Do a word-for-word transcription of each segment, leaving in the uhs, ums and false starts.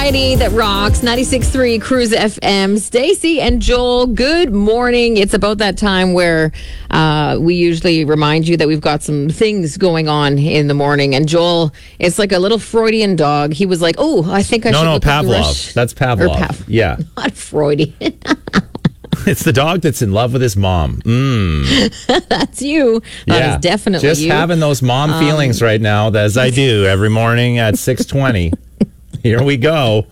variety that rocks. ninety-six point three Cruise F M. Stacey and Joel, good morning. It's about that time where uh, we usually remind you that we've got some things going on in the morning. And Joel, it's like a little Freudian dog. He was like, oh, I think I no, should No, look no, at the Pavlov. rush. That's Pavlov. Pav- yeah. Not Freudian. It's the dog that's in love with his mom. Mm. That's you. That yeah. is definitely Just you. having those mom um, feelings right now, as I do every morning at six twenty. Here we go.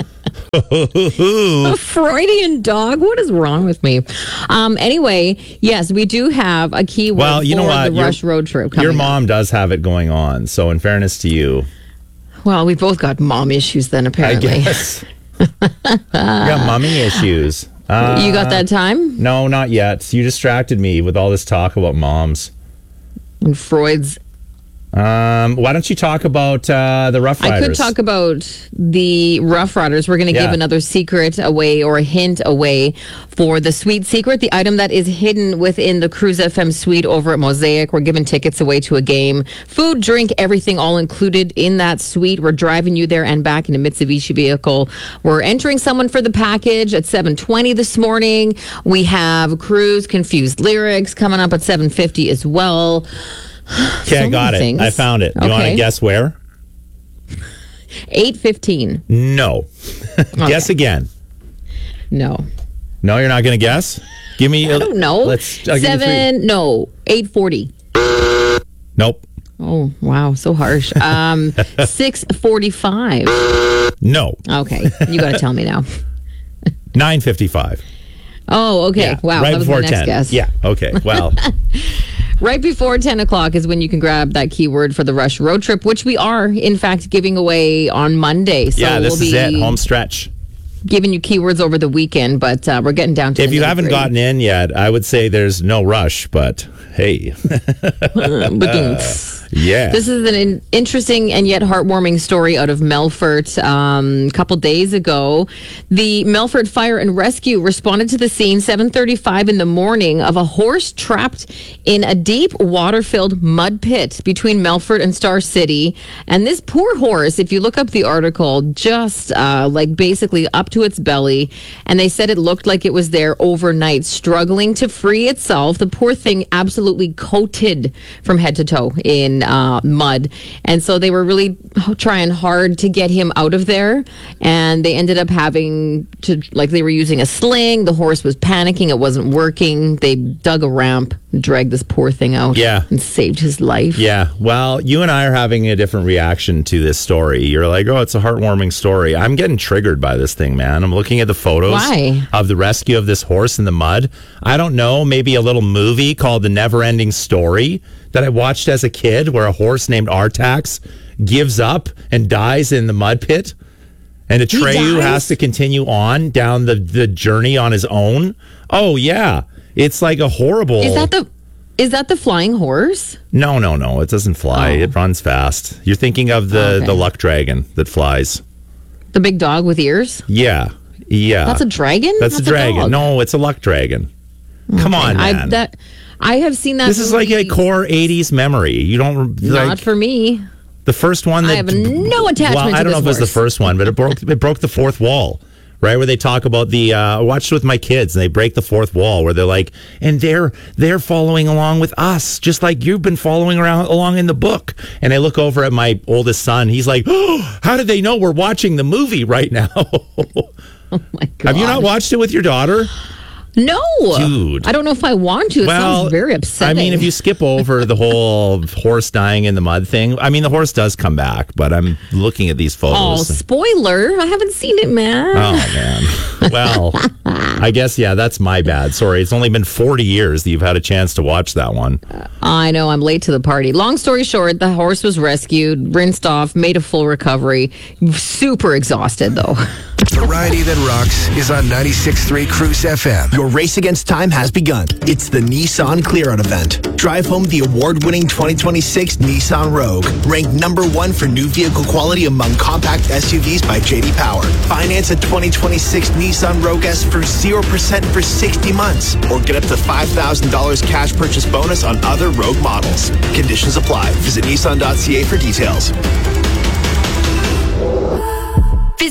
A Freudian dog? What is wrong with me? Um, anyway, yes, we do have a keyword well, you for know what? the Rush your, road trip coming Your mom up. does have it going on. So in fairness to you. Well, we both got mom issues then, apparently. I guess. You got mommy issues. Uh, you got that time? No, not yet. You distracted me with all this talk about moms. And Freud's. Um, why don't you talk about uh, the Rough Riders? I could talk about the Rough Riders. We're going to yeah. give another secret away or a hint away for the sweet secret, the item that is hidden within the Cruise F M suite over at Mosaic. We're giving tickets away to a game. Food, drink, everything all included in that suite. We're driving you there and back in a Mitsubishi vehicle. We're entering someone for the package at seven twenty this morning. We have Cruise Confused Lyrics coming up at seven fifty as well. Okay, so I got it. Things. I found it. You okay. want to guess where? eight fifteen. No. Okay. Guess again. No. No, you're not going to guess? Give me. I don't know. Let's I'll Seven. No. eight forty. Nope. Oh, wow. So harsh. Um, six forty-five. No. Okay. You got to tell me now. nine fifty-five. Oh, okay. Yeah, wow. Right that was before my next ten. Guess. Yeah. Okay. Well. Right before ten o'clock is when you can grab that keyword for the Rush road trip, which we are, in fact, giving away on Monday. So yeah, this we'll is be it. Home stretch. Giving you keywords over the weekend, but uh, we're getting down to If the you haven't grade. gotten in yet, I would say there's no rush, but hey. Yeah. This is an in- interesting and yet heartwarming story out of Melfort. Um, a couple days ago, the Melfort Fire and Rescue responded to the scene seven thirty-five in the morning of a horse trapped in a deep water-filled mud pit between Melfort and Star City. And this poor horse, if you look up the article, just uh, like basically up to its belly. And they said it looked like it was there overnight, struggling to free itself. The poor thing absolutely coated from head to toe in Uh, mud. And so they were really trying hard to get him out of there. And they ended up having to, like, they were using a sling. The horse was panicking. It wasn't working. They dug a ramp, dragged this poor thing out, yeah. and saved his life. Yeah. Well, you and I are having a different reaction to this story. You're like, oh, it's a heartwarming story. I'm getting triggered by this thing, man. I'm looking at the photos Why? of the rescue of this horse in the mud. I don't know, maybe a little movie called The Never Ending Story that I watched as a kid where a horse named Artax gives up and dies in the mud pit. And Atreyu has to continue on down the, the journey on his own. Oh, yeah. It's like a horrible... Is that the... Is that the flying horse? No, no, no. It doesn't fly. Oh. It runs fast. You're thinking of the, okay. the luck dragon that flies. The big dog with ears? Yeah. Yeah. That's a dragon? That's, That's a dragon. A no, it's a luck dragon. Okay. Come on, man. I, that, I have seen that. This is like a core eighties memory. You don't... Not like, for me. The first one that... I have no attachment well, to I don't this know if it was horse. the first one, but it broke, it broke the fourth wall. Right, where they talk about the, uh, I watched it with my kids and they break the fourth wall where they're like, and they're, they're following along with us, just like you've been following around along in the book. And I look over at my oldest son. He's like, oh, how did they know we're watching the movie right now? Oh my God. Have you not watched it with your daughter? No. Dude. I don't know if I want to. It well, sounds very upsetting. I mean, if you skip over the whole horse dying in the mud thing, I mean, the horse does come back, but I'm looking at these photos. Oh, spoiler. I haven't seen it, man. Oh, man. Well, I guess, yeah, that's my bad. Sorry. It's only been forty years that you've had a chance to watch that one. Uh, I know. I'm late to the party. Long story short, the horse was rescued, rinsed off, made a full recovery. Super exhausted, though. Variety that rocks is on ninety-six point three Cruise F M. Your race against time has begun. It's the Nissan Clear Out event. Drive home the award-winning twenty twenty-six Nissan Rogue, ranked number one for new vehicle quality among compact S U Vs by J D Power. Finance a twenty twenty-six Nissan Rogue S for zero percent for sixty months, or get up to five thousand dollars cash purchase bonus on other Rogue models. Conditions apply. Visit Nissan dot C A for details. Visit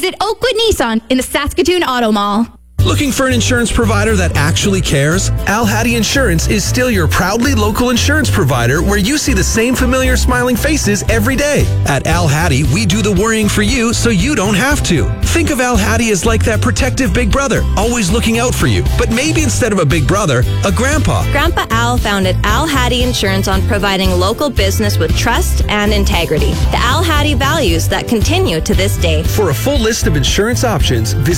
Visit Oakwood Nissan in the Saskatoon Auto Mall. Looking for an insurance provider that actually cares? Al Hattie Insurance is still your proudly local insurance provider where you see the same familiar smiling faces every day. At Al Hattie, we do the worrying for you so you don't have to. Think of Al Hattie as like that protective big brother, always looking out for you. But maybe instead of a big brother, a grandpa. Grandpa Al founded Al Hattie Insurance on providing local business with trust and integrity. The Al Hattie values that continue to this day. For a full list of insurance options, visit